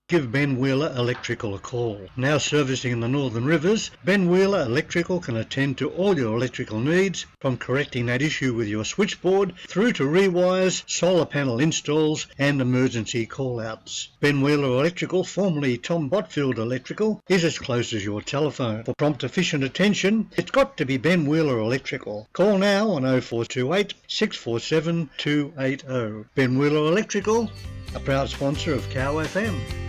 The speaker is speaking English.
Give Ben Wheeler Electrical a call. Now servicing the Northern Rivers, Ben Wheeler Electrical can attend to all your electrical needs, from correcting that issue with your switchboard through to rewires, solar panel installs and emergency call-outs. Ben Wheeler Electrical, formerly Tom Botfield Electrical, is as close as your telephone. For prompt efficient attention, it's got to be Ben Wheeler Electrical. Call now on 0428 647 280. Ben Wheeler Electrical, a proud sponsor of Cow FM.